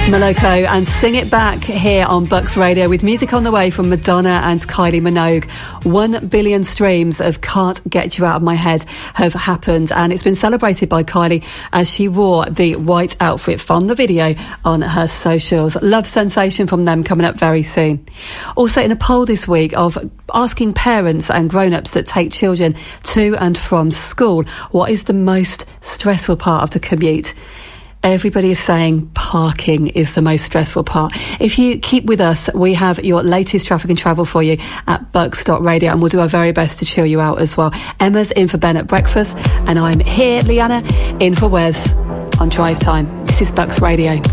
Moloko and Sing It Back here on Bucks Radio with music on the way from Madonna and Kylie Minogue. 1 billion streams of Can't Get You Out of My Head have happened, and it's been celebrated by Kylie as she wore the white outfit from the video on her socials. Love Sensation from them coming up very soon. Also in a poll this week of asking parents and grown-ups that take children to and from school, what is the most stressful part of the commute? Everybody is saying parking is the most stressful part. If you keep with us, we have your latest traffic and travel for you at bucks.radio, and we'll do our very best to chill you out as well. Emma's in for Ben at breakfast, and I'm here, Leanna, in for Wes on Drive Time. This is Bucks Radio.